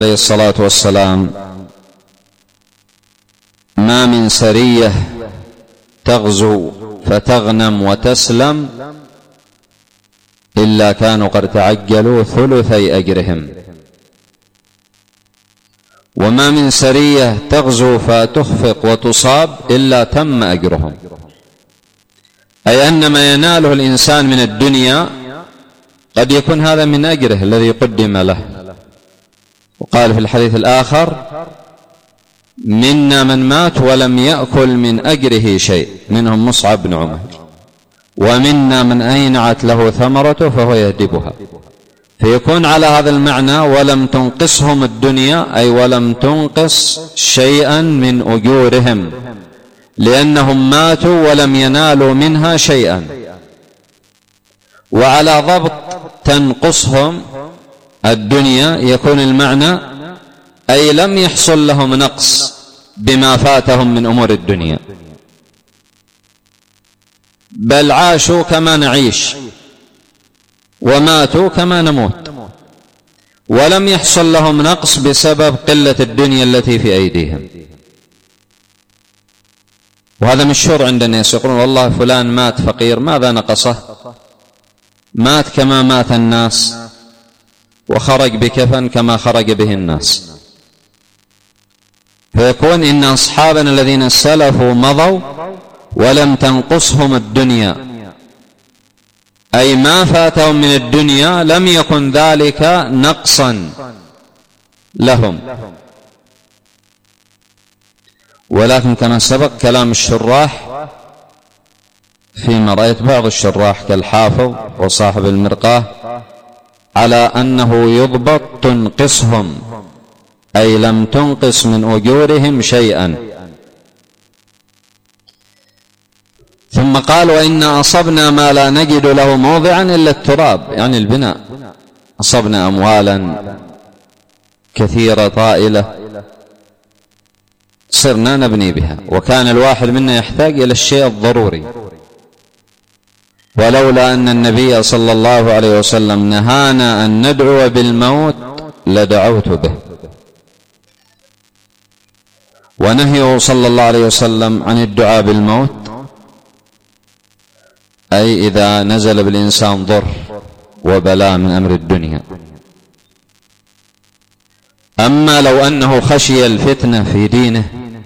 عليه الصلاة والسلام: ما من سرية تغزو فتغنم وتسلم إلا كانوا قد تعجلوا ثلثي أجرهم، وما من سرية تغزو فتخفق وتصاب إلا تم أجرهم. أي أن ما يناله الإنسان من الدنيا قد يكون هذا من أجره الذي قدم له. وقال في الحديث الآخر: منا من مات ولم يأكل من أجره شيء، منهم مصعب بن عمر، ومنا من أينعت له ثمرته فهو يهدبها. فيكون على هذا المعنى: ولم تنقصهم الدنيا، أي ولم تنقص شيئا من أجورهم، لأنهم ماتوا ولم ينالوا منها شيئا. وعلى ضبط تنقصهم الدنيا يكون المعنى: أي لم يحصل لهم نقص بما فاتهم من أمور الدنيا، بل عاشوا كما نعيش وماتوا كما نموت، ولم يحصل لهم نقص بسبب قلة الدنيا التي في أيديهم. وهذا مشهور عند الناس، يقولون: والله فلان مات فقير، ماذا نقصه؟ مات كما مات الناس، وخرج بكفن كما خرج به الناس. فيكون إن أصحابنا الذين سلفوا مضوا ولم تنقصهم الدنيا، أي ما فاتهم من الدنيا لم يكن ذلك نقصا لهم. ولكن كما سبق كلام الشراح، فيما رأيت بعض الشراح كالحافظ وصاحب المرقاة على أنه يضبط تنقصهم، أي لم تنقص من أجورهم شيئا. ثم قال: وإنا أصبنا ما لا نجد له موضعا إلا التراب، يعني البناء. أصبنا أموالا كثيرة طائلة صرنا نبني بها، وكان الواحد منا يحتاج إلى الشيء الضروري. ولولا أن النبي صلى الله عليه وسلم نهانا أن ندعو بالموت لدعوت به. ونهيه صلى الله عليه وسلم عن الدعاء بالموت، أي إذا نزل بالإنسان ضر وبلاء من أمر الدنيا. أما لو أنه خشي الفتنة في دينه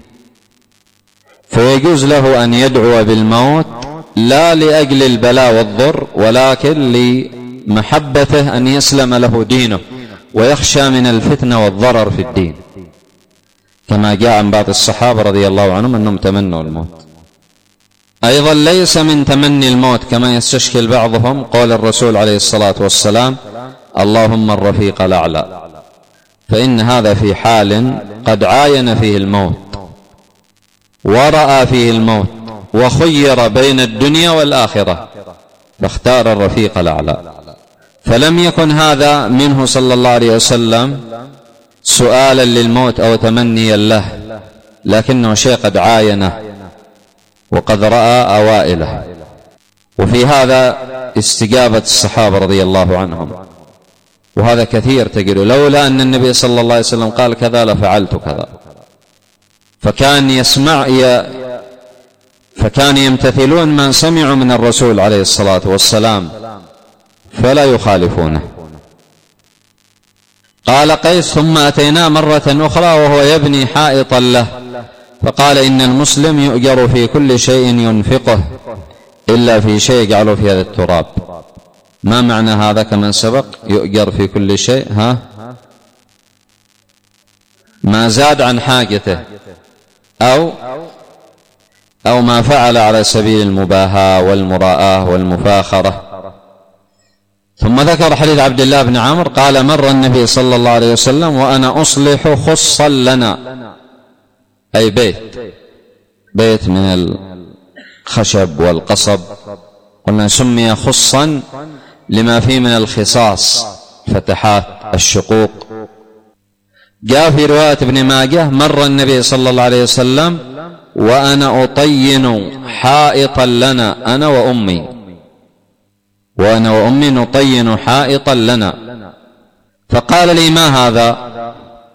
فيجوز له أن يدعو بالموت، لا لأجل البلاء والضر، ولكن لمحبته أن يسلم له دينه ويخشى من الفتنة والضرر في الدين، كما جاء عن بعض الصحابة رضي الله عنهم أنهم تمنوا الموت. أيضا ليس من تمني الموت كما يستشكل بعضهم قول الرسول عليه الصلاة والسلام: اللهم الرفيق الأعلى، فإن هذا في حال قد عاين فيه الموت ورأى فيه الموت وخير بين الدنيا والآخرة فاختار الرفيق الأعلى. فلم يكن هذا منه صلى الله عليه وسلم سؤالا للموت أو تمنيا له، لكنه شيء قد عاينه وقد رأى أوائله. وفي هذا استجابة الصحابة رضي الله عنهم، وهذا كثير تجد: لولا أن النبي صلى الله عليه وسلم قال كذا لفعلت كذا. فكان يمتثلون ما سمعوا من الرسول عليه الصلاة والسلام فلا يخالفونه. قال قيس: ثم أتيناه مرة أخرى وهو يبني حائطا له، فقال: إن المسلم يؤجر في كل شيء ينفقه إلا في شيء يجعله في هذا التراب. ما معنى هذا كما سبق؟ يؤجر في كل شيء ما زاد عن حاجته أو ما فعل على سبيل المباهاة والمراءة والمفاخرة. ثم ذكر حديث عبد الله بن عمرو قال: مر النبي صلى الله عليه وسلم وأنا أصلح خصا لنا، أي بيت من الخشب والقصب، قلنا سمي خصا لما فيه من الخصاص، فتحات الشقوق. جاء في رواية ابن ماجه: مر النبي صلى الله عليه وسلم وأنا أطين حائطا لنا أنا وأمي نطين حائطا لنا، فقال لي: ما هذا؟